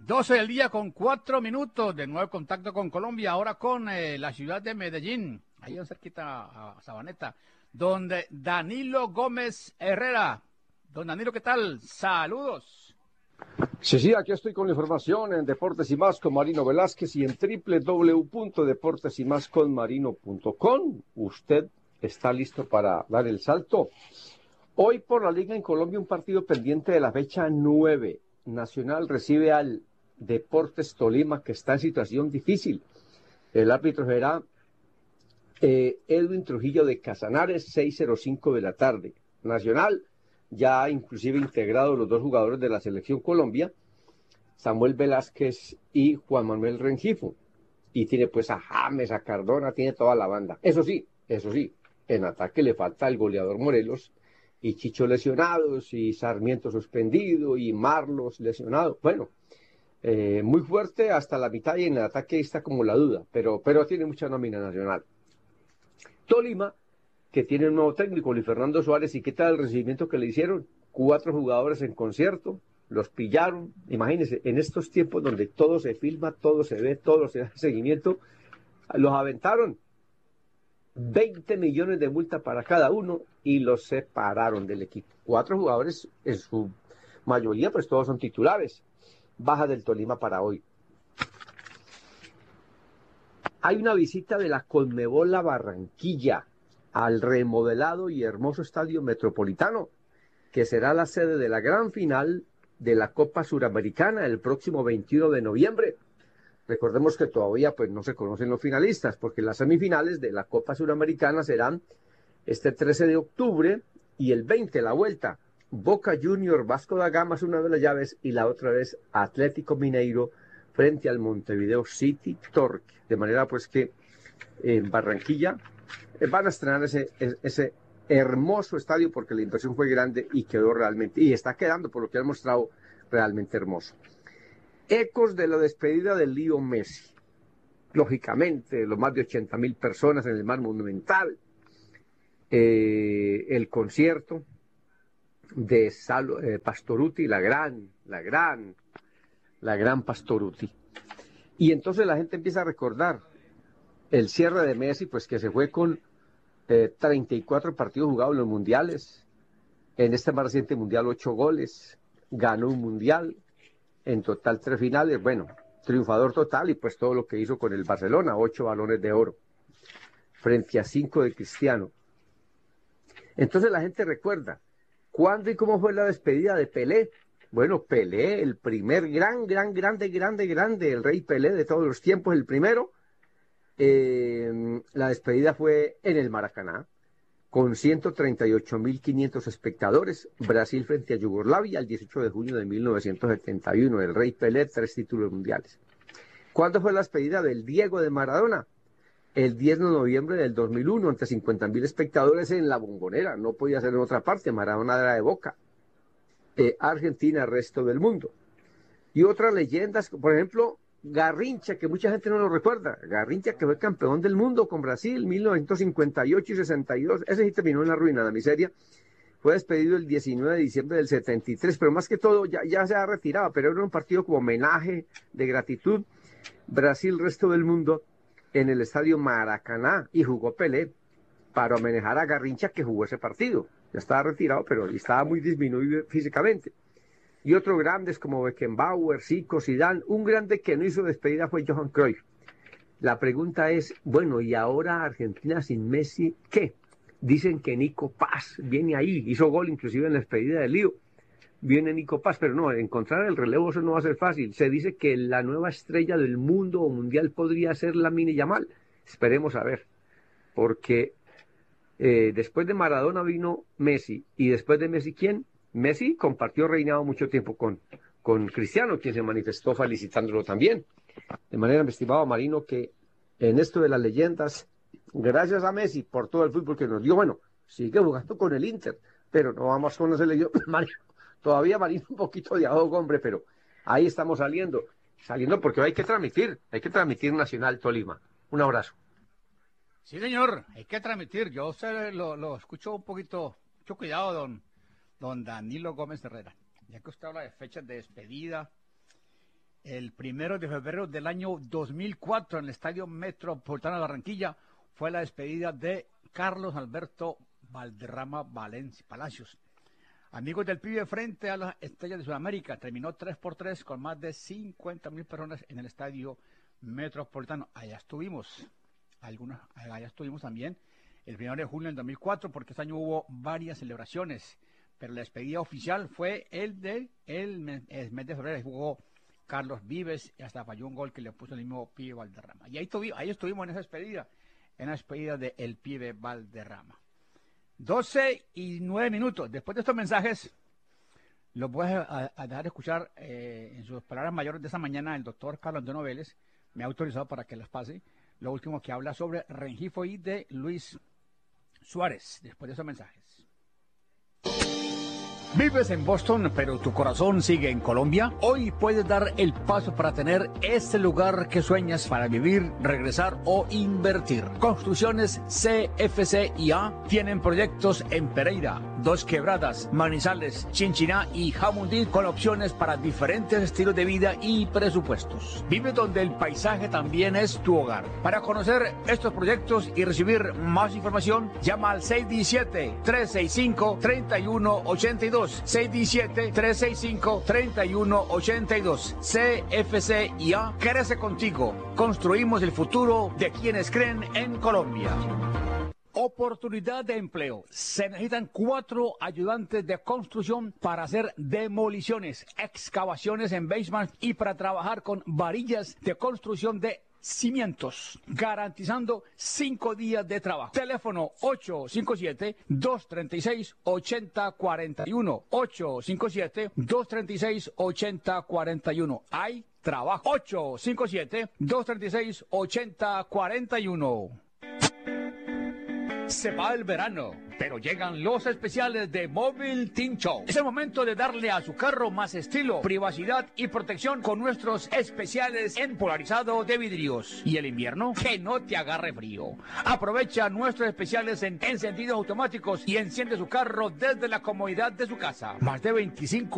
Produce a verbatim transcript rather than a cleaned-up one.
doce del día con cuatro minutos, de nuevo contacto con Colombia, ahora con eh, la ciudad de Medellín, ahí cerquita a Sabaneta, donde Danilo Gómez Herrera. Don Danilo, ¿qué tal? Saludos. Sí, sí, aquí estoy con la información en Deportes y Más con Marino Velázquez y en doble u doble u doble u punto deportes y más con marino punto com. Usted está listo para dar el salto. Hoy por la Liga en Colombia un partido pendiente de la fecha nueve. Nacional recibe al Deportes Tolima, que está en situación difícil. El árbitro será eh, Edwin Trujillo de Casanares, seis cero cinco de la tarde. Nacional ya inclusive integrado los dos jugadores de la Selección Colombia, Samuel Velázquez y Juan Manuel Rengifo. Y tiene pues a James, a Cardona, tiene toda la banda. Eso sí, eso sí, en ataque le falta el goleador Morelos, y Chicho lesionados, y Sarmiento suspendido, y Marlos lesionado. Bueno, eh, muy fuerte hasta la mitad, y en el ataque está como la duda, pero, pero tiene mucha nómina Nacional. Tolima, que tiene un nuevo técnico, Luis Fernando Suárez, y qué tal el recibimiento que le hicieron. Cuatro jugadores en concierto, los pillaron. Imagínense, en estos tiempos donde todo se filma, todo se ve, todo se da seguimiento, los aventaron. veinte millones de multa para cada uno y los separaron del equipo. Cuatro jugadores, en su mayoría, pues todos son titulares. Baja del Tolima para hoy. Hay una visita de la Conmebol a Barranquilla, al remodelado y hermoso estadio Metropolitano, que será la sede de la gran final de la Copa Suramericana el próximo veintiuno de noviembre. Recordemos que todavía pues no se conocen los finalistas, porque las semifinales de la Copa Suramericana serán este trece de octubre y el veinte la vuelta. Boca Junior, Vasco da Gama es una de las llaves y la otra es Atlético Mineiro frente al Montevideo City Torque. De manera pues que en Barranquilla van a estrenar ese, ese hermoso estadio, porque la inversión fue grande y quedó realmente, y está quedando por lo que han mostrado, realmente hermoso. Ecos de la despedida de Leo Messi. Lógicamente, los más de ochenta mil personas en el Mar Monumental. Eh, el concierto de Salo, eh, Pastorutti, la gran, la gran, la gran Pastorutti. Y entonces la gente empieza a recordar el cierre de Messi, pues que se fue con eh, treinta y cuatro partidos jugados en los mundiales. En este más reciente mundial, ocho goles. Ganó un mundial. En total, tres finales. Bueno, triunfador total, y pues todo lo que hizo con el Barcelona, ocho balones de oro, frente a cinco de Cristiano. Entonces la gente recuerda, ¿cuándo y cómo fue la despedida de Pelé? Bueno, Pelé, el primer gran, gran, grande, grande, grande, el rey Pelé de todos los tiempos, el primero. Eh, la despedida fue en el Maracaná, con ciento treinta y ocho mil quinientos espectadores. Brasil frente a Yugoslavia el dieciocho de junio de mil novecientos setenta y uno. El rey Pelé, tres títulos mundiales. ¿Cuándo fue la despedida del Diego de Maradona? El diez de noviembre del dos mil uno, ante cincuenta mil espectadores en la Bombonera. No podía ser en otra parte, Maradona era de Boca. Eh, Argentina, resto del mundo. Y otras leyendas, por ejemplo, Garrincha, que mucha gente no lo recuerda. Garrincha, que fue campeón del mundo con Brasil, mil novecientos cincuenta y ocho y sesenta y dos. Ese sí terminó en la ruina, la miseria. Fue despedido el diecinueve de diciembre del setenta y tres, pero más que todo ya, ya se ha retirado, pero era un partido como homenaje de gratitud. Brasil, resto del mundo, en el estadio Maracaná, y jugó Pelé para homenajear a Garrincha, que jugó ese partido. Ya estaba retirado, pero estaba muy disminuido físicamente. Y otros grandes como Beckenbauer, Zico, Zidane. Un grande que no hizo despedida fue Johan Cruyff. La pregunta es, bueno, ¿y ahora Argentina sin Messi qué? Dicen que Nico Paz viene ahí, hizo gol inclusive en la despedida de Lío. Viene Nico Paz, pero no, encontrar el relevo eso no va a ser fácil. Se dice que la nueva estrella del mundo o mundial podría ser Lamine Yamal. Esperemos a ver, porque eh, después de Maradona vino Messi, y después de Messi, ¿quién? Messi compartió reinado mucho tiempo con, con Cristiano, quien se manifestó felicitándolo también. De manera, mi estimado Marino, que en esto de las leyendas, gracias a Messi por todo el fútbol que nos dio, bueno, sigue jugando con el Inter, pero no vamos con la selección. Marino, todavía Marino un poquito de ahogo, hombre, pero ahí estamos saliendo, saliendo porque hay que transmitir, hay que transmitir Nacional Tolima. Un abrazo. Sí, señor, hay que transmitir. Yo se lo, lo escucho un poquito, mucho cuidado, don Don Danilo Gómez Herrera, ya que usted habla de fechas de despedida, El primero de febrero del año dos mil cuatro, en el Estadio Metropolitano de Barranquilla, fue la despedida de Carlos Alberto Valderrama Valencia Palacios. Amigos del pibe frente a las Estrellas de Sudamérica, terminó tres por tres con más de cincuenta mil personas en el Estadio Metropolitano. Allá estuvimos, algunos, allá estuvimos también el primero de julio del dos mil cuatro, porque este año hubo varias celebraciones, pero la despedida oficial fue el de el mes, el mes de febrero. Jugó Carlos Vives y hasta falló un gol que le puso el mismo pibe Valderrama. Y ahí, tuvi, ahí estuvimos en esa despedida, en la despedida del pibe Valderrama. doce y nueve minutos. Después de estos mensajes, los voy a, a dejar escuchar eh, en sus palabras mayores de esta mañana. El doctor Carlos Antonio Vélez me ha autorizado para que las pase. Lo último que habla sobre Rengifo y de Luis Suárez. Después de esos mensajes. ¿Vives en Boston, pero tu corazón sigue en Colombia? Hoy puedes dar el paso para tener ese lugar que sueñas para vivir, regresar o invertir. Construcciones C F C y A tienen proyectos en Pereira, Dos Quebradas, Manizales, Chinchiná y Jamundí, con opciones para diferentes estilos de vida y presupuestos. Vive donde el paisaje también es tu hogar. Para conocer estos proyectos y recibir más información, llama al seis uno siete, tres seis cinco, tres uno ocho dos. seis uno siete, tres seis cinco, tres uno ocho dos. C F C y A crece contigo. Construimos el futuro de quienes creen en Colombia. Oportunidad de empleo. Se necesitan cuatro ayudantes de construcción para hacer demoliciones, excavaciones en basement y para trabajar con varillas de construcción de cimientos, garantizando cinco días de trabajo. Teléfono ocho cinco siete, dos tres seis, ocho cero cuatro uno. ocho cinco siete, dos tres seis, ocho cero cuatro uno. Hay trabajo. ocho cinco siete, dos tres seis, ocho cero cuatro uno. Se va el verano, pero llegan los especiales de Mobile Team Show. Es el momento de darle a su carro más estilo, privacidad y protección con nuestros especiales en polarizado de vidrios. Y el invierno, que no te agarre frío. Aprovecha nuestros especiales en encendidos automáticos y enciende su carro desde la comodidad de su casa. Más de veinticinco